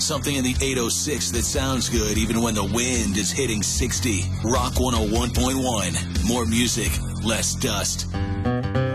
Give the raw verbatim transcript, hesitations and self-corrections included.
something in the eight oh six that sounds good even when the wind is hitting sixty. Rock one oh one point one. More music, less dust.